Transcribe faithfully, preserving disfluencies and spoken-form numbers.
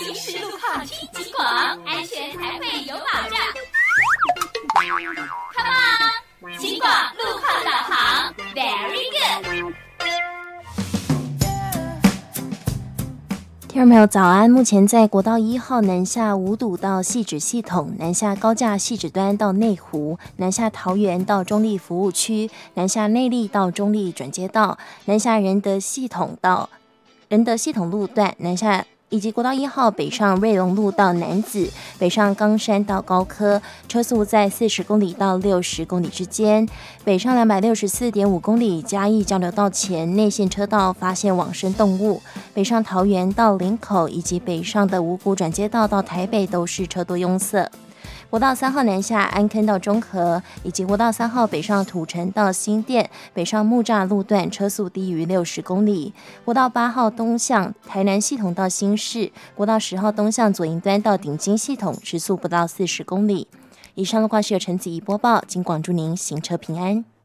临时路况听警广，安全才会有保障。Come on， 警广路况导航 ，Very good。 听众朋友早安，目前在国道一号南下五堵到汐止系统，南下高架汐止端到内湖，南下桃园到中立服务区，南下内壢到中立转接道，南下仁德系统到仁德系统路段，南下以及国道一号北上瑞隆路到楠梓，北上冈山到高科，车速在四十公里到六十公里之间。北上两百六十四点五公里，嘉义交流道前内线车道发现往生动物。北上桃园到林口以及北上的五股转接道到台北都是车多拥塞。国道三号南下安坑到中和，以及国道三号北上土城到新店，北上木栅路段车速低于六十公里。国道八号东向台南系统到新市，国道十号东向左营端到顶金系统时速不到四十公里。以上路况是由陈子怡播报，警广祝您行车平安。